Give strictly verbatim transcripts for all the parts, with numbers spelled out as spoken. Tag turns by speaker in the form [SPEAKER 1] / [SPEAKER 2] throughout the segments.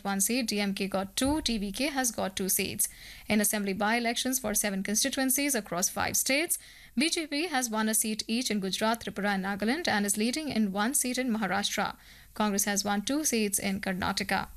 [SPEAKER 1] one seat, D M K got two, T V K has got two seats. In assembly by-elections for seven constituencies across five states, B J P has won a seat each in Gujarat, Tripura and Nagaland and is leading in one seat in Maharashtra. Congress has won two seats in Karnataka.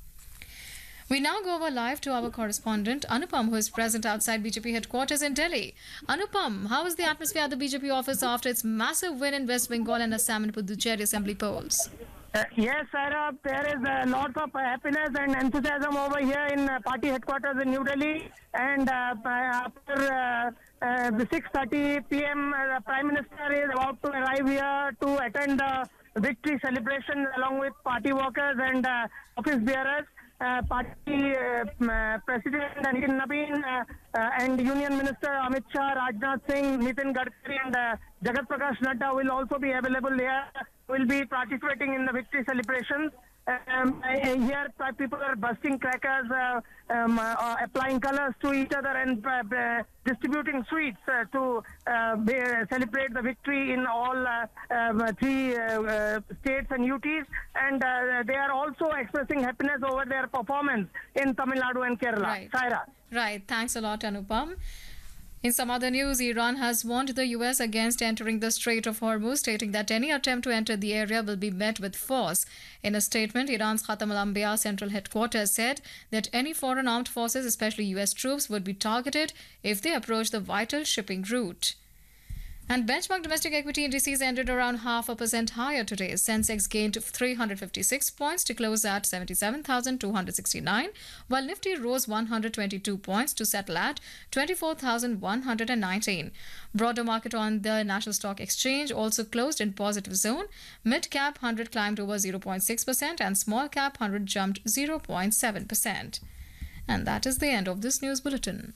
[SPEAKER 1] We now go over live to our correspondent Anupam, who is present outside B J P headquarters in Delhi. Anupam, how is the atmosphere at the B J P office after its massive win in West Bengal and Assam and Puducherry assembly polls?
[SPEAKER 2] Uh, yes, Sarah, there is uh, lots of uh, happiness and enthusiasm over here in uh, party headquarters in New Delhi. And uh, after uh, uh, the six thirty p m, uh, the Prime Minister is about to arrive here to attend the victory celebration along with party workers and uh, office bearers. Uh, party uh, uh, President Nitin Nabin uh, uh, and Union Minister Amit Shah, Rajnath Singh, Nitin Gadkari and uh, Jagat Prakash Nadda will also be available here, will be participating in the victory celebrations. Um, here people are bursting crackers, uh, um, uh, applying colors to each other and uh, uh, distributing sweets uh, to uh, be, uh, celebrate the victory in all uh, um, three uh, uh, states and U Ts. And uh, they are also expressing happiness over their performance in Tamil Nadu and Kerala.
[SPEAKER 1] Right.
[SPEAKER 2] Saira.
[SPEAKER 1] Right. Thanks a lot, Anupam. In some other news, Iran has warned the U S against entering the Strait of Hormuz, stating that any attempt to enter the area will be met with force. In a statement, Iran's Khatam al-Anbiya central headquarters said that any foreign armed forces, especially U S troops, would be targeted if they approach the vital shipping route. And benchmark domestic equity indices ended around half a percent higher today. Sensex gained three hundred fifty-six points to close at seventy-seven thousand two hundred sixty-nine, while Nifty rose one hundred twenty-two points to settle at twenty-four thousand one hundred nineteen. Broader market on the National Stock Exchange also closed in positive zone. Mid-cap one hundred climbed over zero point six percent and small-cap one hundred jumped zero point seven percent. And that is the end of this news bulletin.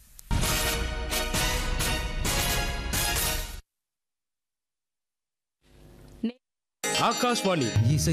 [SPEAKER 3] Akashvani
[SPEAKER 4] இசை